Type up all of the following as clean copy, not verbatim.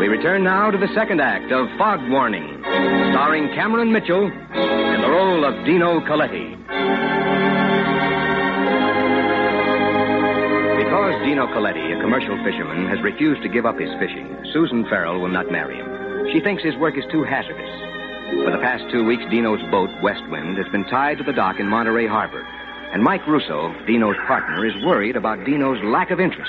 We return now to the second act of Fog Warning, starring Cameron Mitchell in the role of Dino Coletti. Because Dino Coletti, a commercial fisherman, has refused to give up his fishing, Susan Farrell will not marry him. She thinks his work is too hazardous. For the past 2 weeks, Dino's boat, Westwind, has been tied to the dock in Monterey Harbor. And Mike Russo, Dino's partner, is worried about Dino's lack of interest.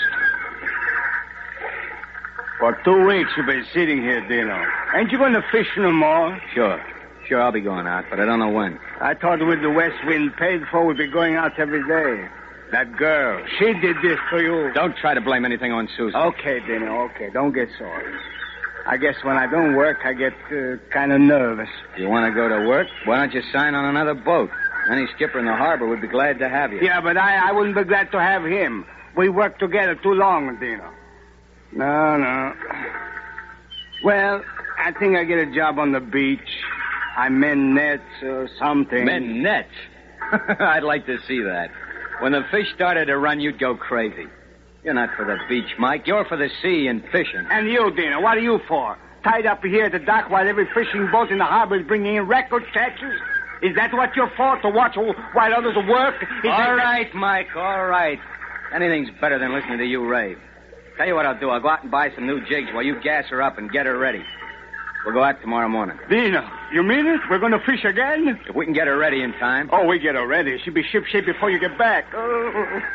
For 2 weeks you've been sitting here, Dino. Ain't you going to fish no more? Sure, I'll be going out, but I don't know when. I thought with the west wind paid for, we'd be going out every day. That girl, she did this to you. Don't try to blame anything on Susan. Okay, Dino, okay. Don't get sore. I guess when I don't work, I get kind of nervous. You want to go to work? Why don't you sign on another boat? Any skipper in the harbor would be glad to have you. Yeah, but I wouldn't be glad to have him. We worked together too long, Dino. No. Well, I think I get a job on the beach. I mend nets or something. Mend nets? I'd like to see that. When the fish started to run, you'd go crazy. You're not for the beach, Mike. You're for the sea and fishing. And you, Dino, what are you for? Tied up here at the dock while every fishing boat in the harbor is bringing in record catches? Is that what you're for, to watch while others work? All right, Mike, all right. Anything's better than listening to you rave. Tell you what I'll do. I'll go out and buy some new jigs while you gas her up and get her ready. We'll go out tomorrow morning. Dino, you mean it? We're going to fish again? If we can get her ready in time. Oh, we get her ready. She'll be shipshape before you get back. Oh.